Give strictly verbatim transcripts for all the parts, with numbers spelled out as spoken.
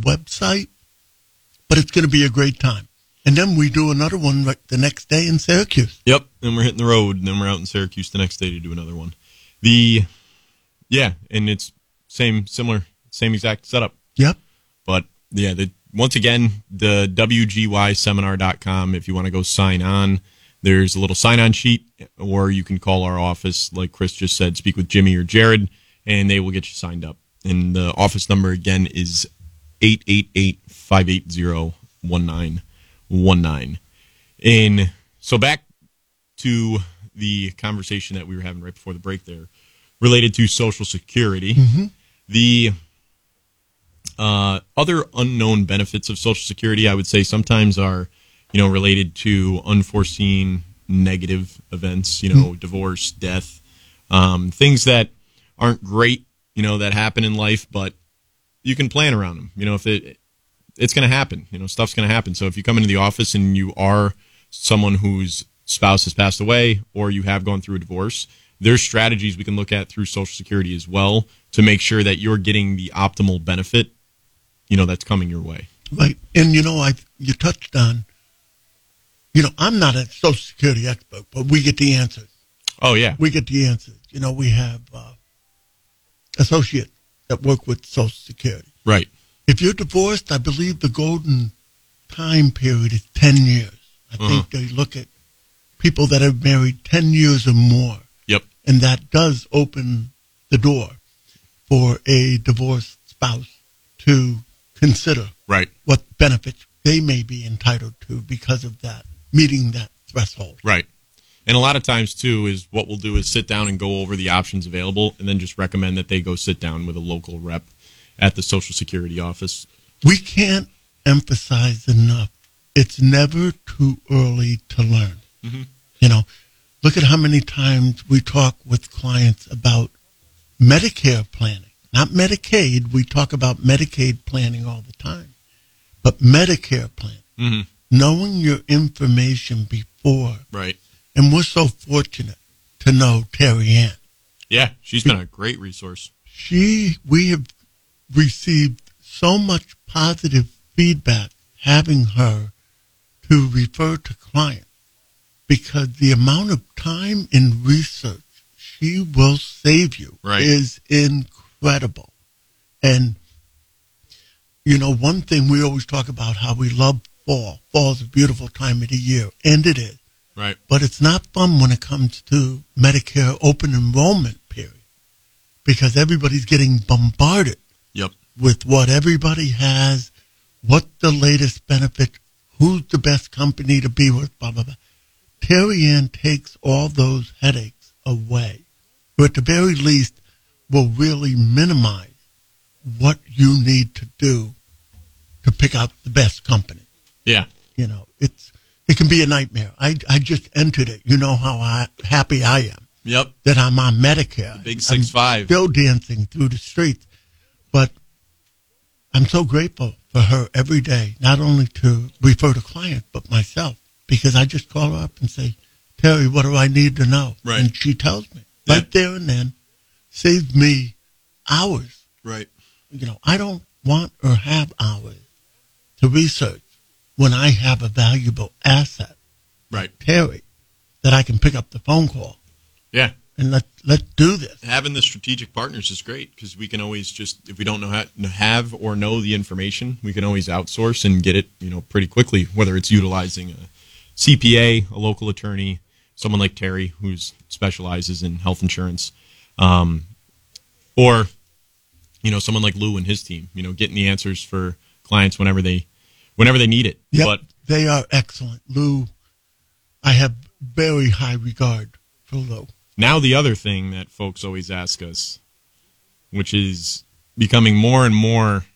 website, but it's going to be a great time. And then we do another one like the next day in Syracuse. Yep, and we're hitting the road, and then we're out in Syracuse the next day to do another one. The yeah, and it's same, similar, same exact setup. Yep. But yeah, the, once again, the W G Y seminar dot com. If you want to go sign on, there's a little sign on sheet, or you can call our office, like Chris just said, speak with Jimmy or Jared, and they will get you signed up. And the office number again is eight eight eight, five eight zero, one nine one nine. And so back to the conversation that we were having right before the break there, related to Social Security. Mm-hmm. The uh, other unknown benefits of Social Security, I would say, sometimes are, you know, related to unforeseen negative events, you know, mm-hmm. divorce, death, um, things that aren't great, you know, that happen in life, but you can plan around them. You know, if it it's going to happen, you know, stuff's going to happen. So if you come into the office and you are someone whose spouse has passed away or you have gone through a divorce, there's strategies we can look at through Social Security as well to make sure that you're getting the optimal benefit, you know, that's coming your way. Right. And, you know, I you touched on, you know, I'm not a Social Security expert, but we get the answers. Oh, yeah. We get the answers. You know, we have uh, associates that work with Social Security. Right. If you're divorced, I believe the golden time period is ten years. I uh-huh. think they look at people that have married ten years or more. Yep. And that does open the door for a divorced spouse to consider right. what benefits they may be entitled to because of that, meeting that threshold. Right. And a lot of times, too, is what we'll do is sit down and go over the options available and then just recommend that they go sit down with a local rep at the Social Security office. We can't emphasize enough, it's never too early to learn. Mm-hmm. You know, look at how many times we talk with clients about Medicare planning. Not Medicaid. We talk about Medicaid planning all the time. But Medicare planning. Mm-hmm. Knowing your information before. Right. And we're so fortunate to know Terry Ann. Yeah, she's been a great resource. She, we have received so much positive feedback having her to refer to clients because the amount of time in research she will save you right. is incredible. And, you know, one thing we always talk about how we love fall. Fall is a beautiful time of the year, and it is. Right. But it's not fun when it comes to Medicare open enrollment period because everybody's getting bombarded yep. with what everybody has, what the latest benefit, who's the best company to be with, blah, blah, blah. Terry Ann takes all those headaches away, or at the very least will really minimize what you need to do to pick out the best company. Yeah. You know, it's it can be a nightmare. I, I just entered it. You know how I, happy I am. Yep. That I'm on Medicare. The big six five. Still dancing through the streets. But I'm so grateful for her every day, not only to refer to clients, but myself. Because I just call her up and say, Terry, what do I need to know? Right. And she tells me. Yeah. Right there and then. Saves me hours. Right. You know, I don't want or have hours to research when I have a valuable asset, right, Terry, that I can pick up the phone call. Yeah. And let, let's do this. Having the strategic partners is great because we can always just, if we don't know how, have or know the information, we can always outsource and get it, you know, pretty quickly, whether it's utilizing a C P A, a local attorney, someone like Terry who specializes in health insurance, um, or, you know, someone like Lou and his team, you know, getting the answers for clients whenever they whenever they need it. Yep, but they are excellent. Lou, I have very high regard for Lou. Now the other thing that folks always ask us, which is becoming more and more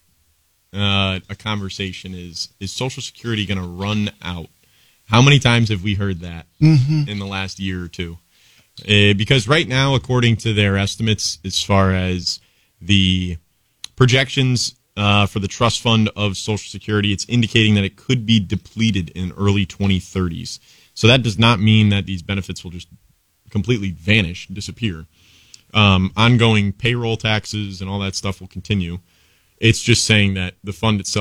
uh, a conversation, is, is Social Security going to run out? How many times have we heard that mm-hmm. in the last year or two? Uh, because right now, according to their estimates, as far as the projections uh, for the trust fund of Social Security, it's indicating that it could be depleted in early twenty thirties. So that does not mean that these benefits will just completely vanish, disappear. Um, ongoing payroll taxes and all that stuff will continue. It's just saying that the fund itself